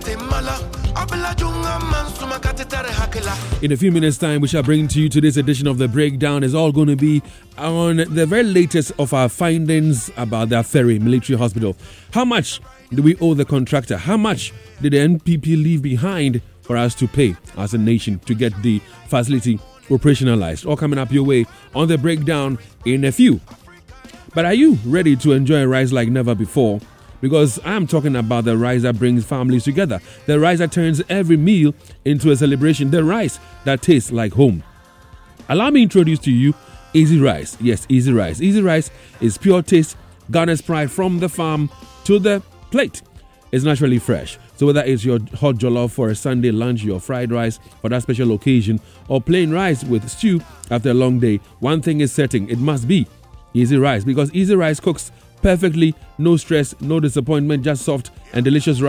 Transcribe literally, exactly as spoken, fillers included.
In a few minutes' time, we shall bring to you today's edition of The Breakdown. It's all going to be on the very latest of our findings about the Ferry Military Hospital. How much do we owe the contractor? How much did the N P P leave behind for us to pay as a nation to get the facility operationalized? All coming up your way on The Breakdown in a few. But are you ready to enjoy a rice like never before? Because I'm talking about the rice that brings families together. The rice that turns every meal into a celebration. The rice that tastes like home. Allow me to introduce to you Easy Rice. Yes, Easy Rice. Easy Rice is pure taste, Ghana's pride, from the farm to the plate. It's naturally fresh. So whether it's your hot jollof for a Sunday lunch, your fried rice for that special occasion, or plain rice with stew after a long day, one thing is certain, it must be Easy Rice. Because Easy Rice cooks perfectly, no stress, no disappointment, just soft and delicious rice.